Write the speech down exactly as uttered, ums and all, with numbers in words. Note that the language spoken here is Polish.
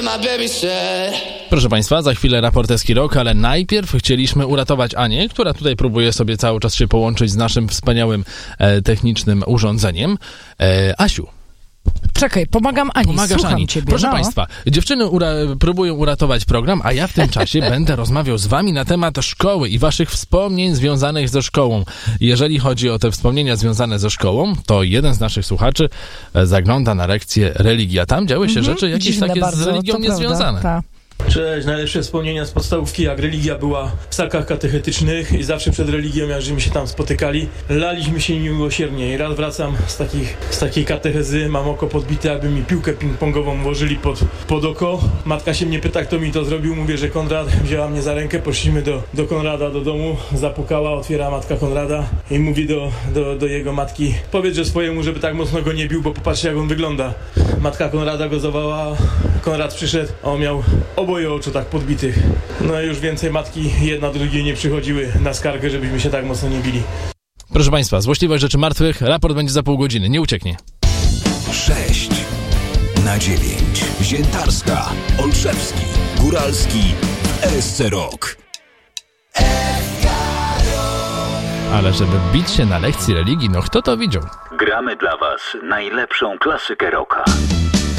Proszę Państwa, za chwilę raport Eski Rock, ale najpierw chcieliśmy uratować Anię, która tutaj próbuje sobie cały czas się połączyć z naszym wspaniałym e, technicznym urządzeniem. E, Asiu. Czekaj, pomagam Ani, Pomagasz słucham Ani. ciebie. Proszę no. Państwa, dziewczyny ura- próbują uratować program, a ja w tym czasie będę rozmawiał z Wami na temat szkoły i Waszych wspomnień związanych ze szkołą. Jeżeli chodzi o te wspomnienia związane ze szkołą, to jeden z naszych słuchaczy zagląda na lekcję religii, a tam działy się Mhm. rzeczy jakieś Dziwne takie bardzo, z religią to niezwiązane. prawda, Cześć, najlepsze wspomnienia z podstawówki, jak religia była w salkach katechetycznych i zawsze przed religią, jak żeśmy się tam spotykali, laliśmy się niemiłosiernie i raz wracam z, takich, z takiej katechezy, mam oko podbite, jakby mi piłkę ping-pongową włożyli pod, pod oko. Matka się mnie pyta, kto mi to zrobił, mówię, że Konrad. Wzięła mnie za rękę, poszliśmy do, do Konrada do domu, zapukała, otwiera matka Konrada i mówi do, do, do jego matki: powiedz, że swojemu, żeby tak mocno go nie bił, bo popatrzcie, jak on wygląda. Matka Konrada go zawołała, Konrad przyszedł, a on miał oboje oczu tak podbitych. No i już więcej matki jedna do drugiej nie przychodziły na skargę, żebyśmy się tak mocno nie bili. Proszę Państwa, złośliwość rzeczy martwych, raport będzie za pół godziny, nie ucieknie. sześć na dziewięć. Ziętarska, Olszewski, Góralski, R S C Rock. Ale żeby bić się na lekcji religii, no kto to widział? Gramy dla Was najlepszą klasykę rocka.